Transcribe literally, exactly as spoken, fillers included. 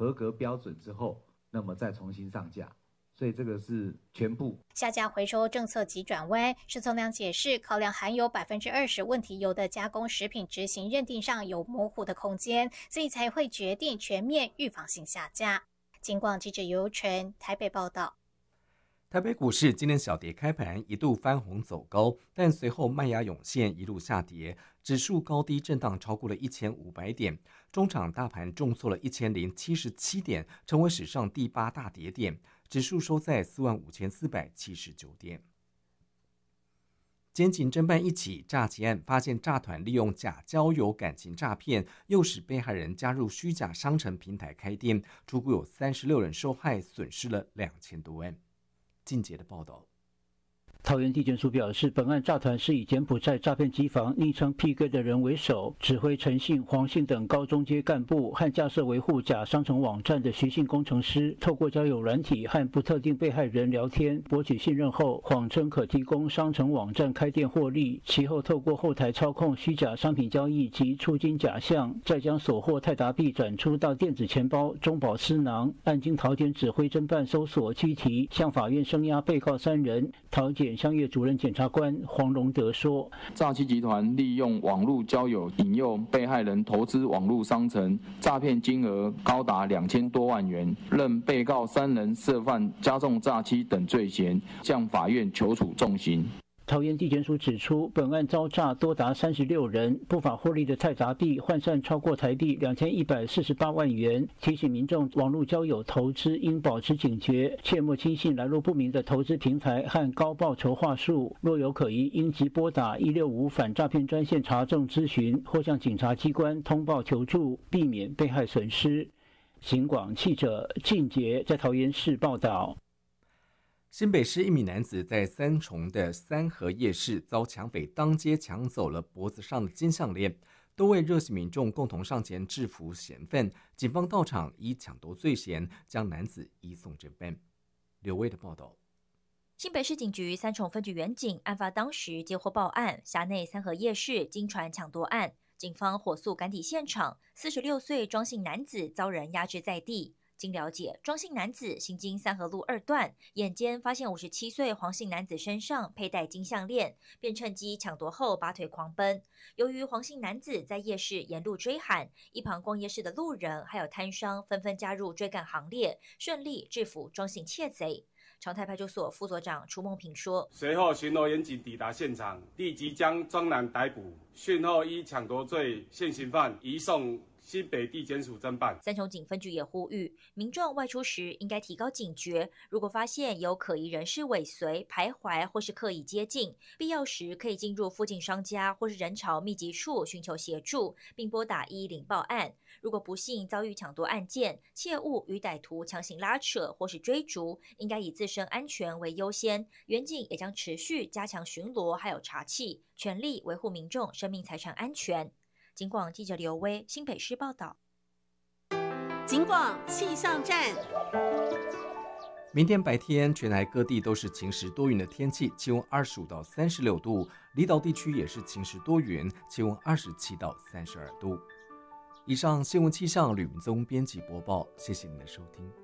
合格标准之后，那么再重新上架。所以这个是全部下架回收政策急转弯，施聪良解释，考量含有百分之二十问题油的加工食品执行认定上有模糊的空间，所以才会决定全面预防性下架。警广记者尤纯台北报道。 台北股市今天小跌开盘，一度翻红走高，但随后卖压涌现，一路下跌，指数高低震荡超过了一千五百点，中场大盘重挫了一千零七十七点，成为史上第八大跌点，指数收在四万五千四百七十九点。监警侦办一起诈欺案，发现诈团利用假交友感情诈骗，诱使被害人加入虚假商城平台开店，初估有三十六人受害，损失了两千多万。进阶的报道。 桃园地检署表示，本案诈团是以柬埔寨诈骗机房昵称 P K 的人为首，指挥陈姓、黄姓等高中阶干部和架设维护假商城网站的徐姓工程师，透过交友软体和不特定被害人聊天，博取信任后，谎称可提供商城网站开店获利，其后透过后台操控虚假商品交易及出金假象，再将所获泰达币转出到电子钱包、中饱私囊。案经桃检指挥侦办搜索拘提，向法院声押被告三人。桃检香业主任检察官黄荣德说， 诈欺集团利用网络交友引诱被害人投资网络商城，诈骗金额高达两千多万元，任被告三人涉犯加重诈欺等罪嫌，向法院求处重刑。 桃园地检署指出，本案遭诈多达三十六人，不法获利的泰达币换算超过台币两千一百四十八万元。提醒民众，网络交友投资应保持警觉，切莫轻信来路不明的投资平台和高报酬话术。若有可疑，应即拨打一六五反诈骗专线查证咨询，或向警察机关通报求助，避免被害损失。警广记者靳杰在桃园市报道。 新北市一名男子在三重的三和夜市遭抢匪当街抢走了脖子上的金项链，多位热心民众共同上前制服嫌犯，警方到场依抢夺罪嫌将男子移送侦办。刘威的报道。 新北市警局三重分局员警案发当时接获报案，辖内三和夜市经传抢夺案，警方火速赶抵现场，四十六岁庄姓男子遭人压制在地。经了解，庄姓男子行经三和路二段，眼尖发现五十七岁黄姓男子身上佩戴金项链，便趁机抢夺后拔腿狂奔。由于黄姓男子在夜市沿路追喊，一旁逛夜市的路人还有摊商纷纷加入追赶行列，顺利制服庄姓窃贼。长泰派出所副所长楚梦平说， 随后巡逻员警抵达现场，立即将庄男逮捕，讯后依抢夺罪现行犯移送新北地检署侦办。 三重警分局也呼吁民众外出时应该提高警觉，如果发现有可疑人士尾随、徘徊或是刻意接近，必要时可以进入附近商家或是人潮密集处寻求协助，并拨打一一零报案。如果不幸遭遇抢夺案件，切勿与歹徒强行拉扯或是追逐，应该以自身安全为优先。员警也将持续加强巡逻还有查缉，全力维护民众生命财产安全。警广记者刘威新北市报道。 警广气象站。 明天白天全台各地都是晴时多云的天气，气温二十五到三十六度，离岛地区也是晴时多云，气温二十七到三十二度。以上新闻气象吕明宗编辑播报，谢谢您的收听。